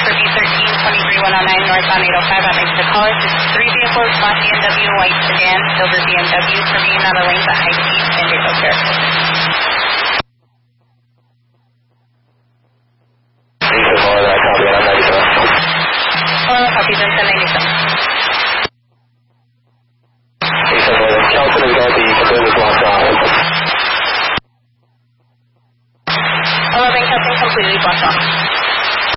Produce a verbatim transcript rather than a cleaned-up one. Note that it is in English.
for B thirteen twenty-three one oh nine north on eight oh five. I'd like to call it. It's three vehicles, black B M W, white sedan, silver B M W, for being on a lane but high speed, and vehicle characteristics.